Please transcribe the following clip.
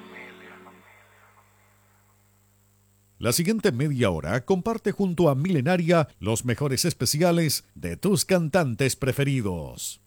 La siguiente media hora comparte junto a Milenaria los mejores especiales de tus cantantes preferidos.